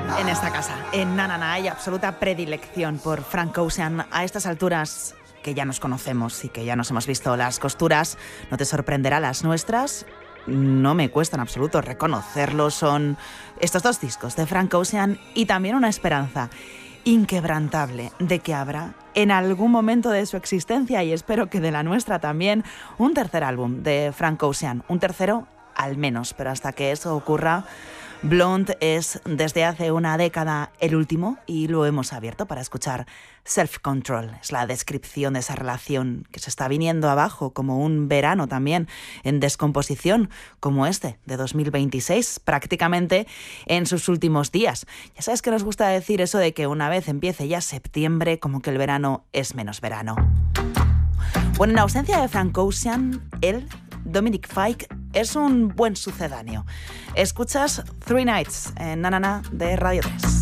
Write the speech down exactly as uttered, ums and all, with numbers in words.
En esta casa, en Na Na Na, hay absoluta predilección por Frank Ocean. A estas alturas que ya nos conocemos y que ya nos hemos visto las costuras, no te sorprenderá, las nuestras no me cuesta en absoluto reconocerlo. Son estos dos discos de Frank Ocean y también una esperanza inquebrantable de que habrá en algún momento de su existencia, y espero que de la nuestra también, un tercer álbum de Frank Ocean, un tercero al menos, pero hasta que eso ocurra, Blonde es desde hace una década el último, y lo hemos abierto para escuchar Self Control. Es la descripción de esa relación que se está viniendo abajo, como un verano también en descomposición, como este de dos mil veintiséis, prácticamente en sus últimos días. Ya sabes que nos gusta decir eso de que una vez empiece ya septiembre, como que el verano es menos verano. Bueno, en ausencia de Frank Ocean, él, Dominic Fike, es un buen sucedáneo. Escuchas Three Nights en Na Na Na de Radio tres.